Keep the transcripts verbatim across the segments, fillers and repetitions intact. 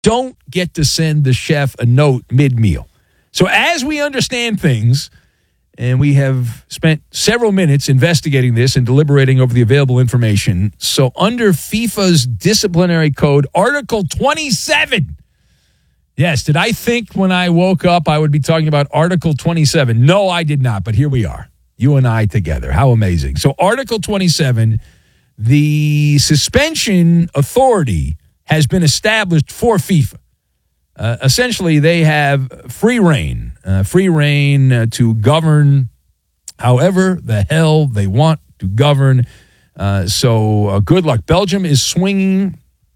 don't get to send the chef a note mid-meal. So as we understand things, and we have spent several minutes investigating this and deliberating over the available information, so under FIFA's disciplinary code, Article twenty-seven, yes, did I think when I woke up I would be talking about Article twenty-seven? No, I did not, but here we are, you and I together. How amazing. So Article twenty-seven, the suspension authority has been established for FIFA. Uh, essentially, they have free reign, uh, free reign uh, to govern however the hell they want to govern. Uh, so uh, good luck. Belgium is swinging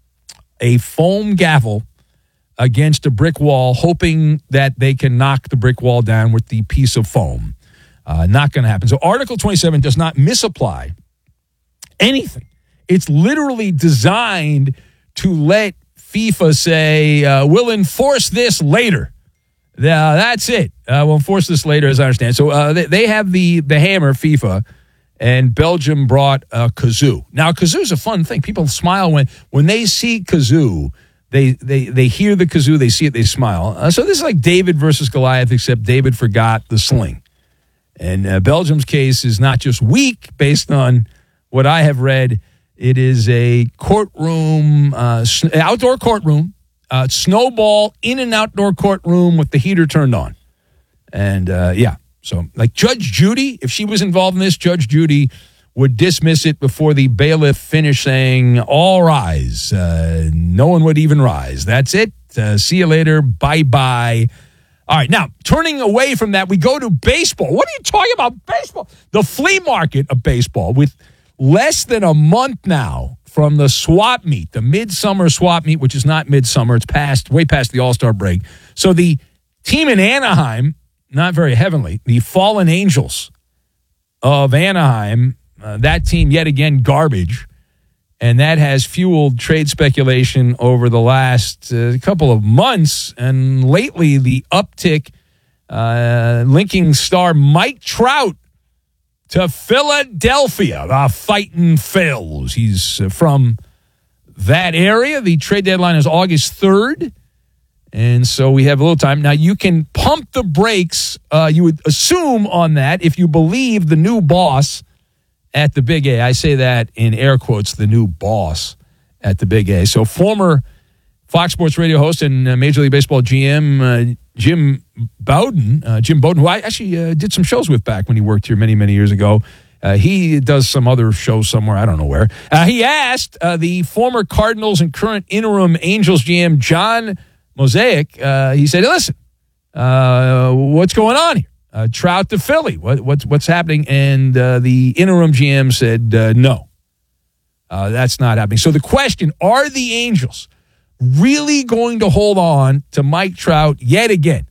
a foam gavel against a brick wall, hoping that they can knock the brick wall down with the piece of foam. Uh, not going to happen. So Article twenty-seven does not misapply anything. It's literally designed to let FIFA say, uh, we'll enforce this later. Uh, that's it. Uh, we'll enforce this later, as I understand. So uh, they, they have the, the hammer, FIFA, and Belgium brought a kazoo. Now, kazoo's a fun thing. People smile when when they see kazoo. They they they hear the kazoo, they see it, they smile. Uh, so this is like David versus Goliath, except David forgot the sling. And uh, Belgium's case is not just weak, based on what I have read. It is a courtroom, uh, outdoor courtroom, uh, snowball in an outdoor courtroom with the heater turned on. And, uh, yeah, so like Judge Judy, if she was involved in this, Judge Judy would dismiss it before the bailiff finished saying, all rise. Uh, no one would even rise. That's it. Uh, see you later. Bye-bye. All right, now, turning away from that, we go to baseball. What are you talking about, baseball? The flea market of baseball with less than a month now from the swap meet, the midsummer swap meet, which is not midsummer. It's past, way past the All-Star break. So the team in Anaheim, not very heavenly, the Fallen Angels of Anaheim, uh, that team yet again garbage, and that has fueled trade speculation over the last uh, couple of months. And lately, the uptick uh, linking star Mike Trout to Philadelphia, the Fightin' Phils. He's uh, from that area. The trade deadline is August third, and so we have a little time. Now, you can pump the brakes, uh, you would assume, on that if you believe the new boss at the Big A. I say that in air quotes, the new boss at the Big A. So former Fox Sports Radio host and uh, Major League Baseball G M uh, Jim Bowden, uh, Jim Bowden, who I actually uh, did some shows with back when he worked here many, many years ago. Uh, he does some other show somewhere, I don't know where. Uh, he asked uh, the former Cardinals and current interim Angels G M John Mosaic, uh, he said, listen, uh, what's going on here? Uh, Trout to Philly, what, what's, what's happening? And uh, the interim G M said, uh, no, uh, that's not happening. So the question, are the Angels really going to hold on to Mike Trout yet again?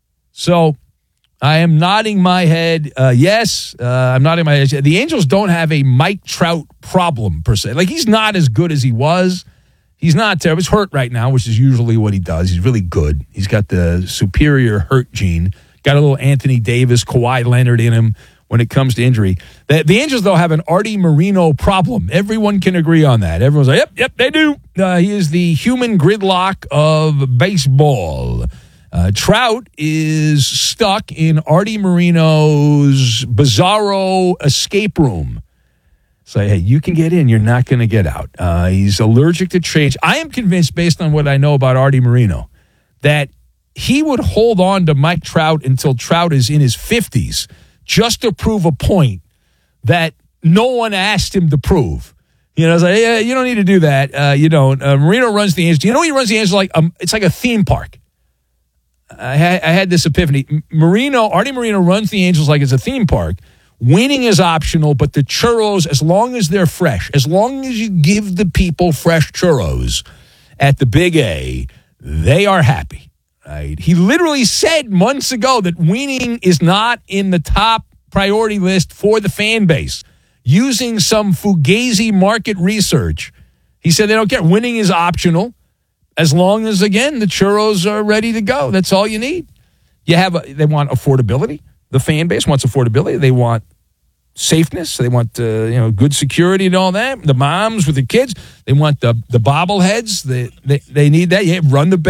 So I am nodding my head. Uh, yes, uh, I'm nodding my head. The Angels don't have a Mike Trout problem, per se. Like, he's not as good as he was. He's not terrible. He's hurt right now, which is usually what he does. He's really good. He's got the superior hurt gene. Got a little Anthony Davis, Kawhi Leonard in him when it comes to injury. The, the Angels, though, have an Artie Moreno problem. Everyone can agree on that. Everyone's like, yep, yep, they do. Uh, he is the human gridlock of baseball. Uh, Trout is stuck in Artie Moreno's bizarro escape room. So, hey, you can get in. You're not going to get out. Uh, he's allergic to change. I am convinced, based on what I know about Artie Moreno, that he would hold on to Mike Trout until Trout is in his fifties just to prove a point that no one asked him to prove. You know, it's like, yeah, you don't need to do that. Uh, you don't. Uh, Moreno runs the Angels. You know, he runs the Angels like um, it's like a theme park. I had, I had this epiphany. Moreno, Artie Moreno runs the Angels like it's a theme park. Winning is optional, but the churros, as long as they're fresh, as long as you give the people fresh churros at the Big A, they are happy. Right. He literally said months ago that winning is not in the top priority list for the fan base. Using some fugazi market research, he said they don't care. Winning is optional as long as, again, the churros are ready to go. That's all you need. You have a, they want affordability. The fan base wants affordability. They want safeness. They want uh, you know good security and all that. The moms with the kids, they want the the bobbleheads. They they, they need that. Yeah, run the